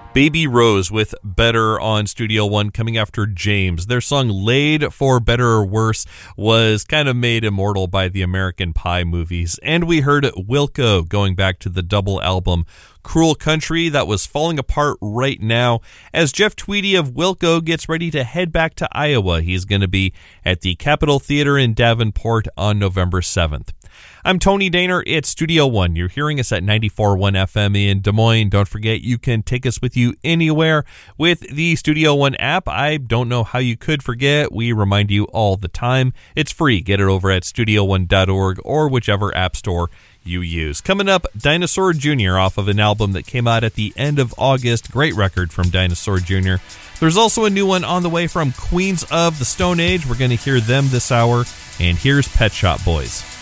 Baby Rose with Better on Studio One, coming after James. Their song Laid for Better or Worse was kind of made immortal by the American Pie movies. And we heard Wilco going back to the double album Cruel Country that was falling apart right now as Jeff Tweedy of Wilco gets ready to head back to Iowa. He's going to be at the Capitol Theater in Davenport on November 7th. I'm Tony Daner. It's Studio One. You're hearing us at 94.1 FM in Des Moines. Don't forget, you can take us with you anywhere with the Studio One app. I don't know how you could forget. We remind you all the time. It's free. Get it over at studioone.org or whichever app store you use. Coming up, Dinosaur Jr. off of an album that came out at the end of August. Great record from Dinosaur Jr. There's also a new one on the way from Queens of the Stone Age. We're going to hear them this hour. And here's Pet Shop Boys.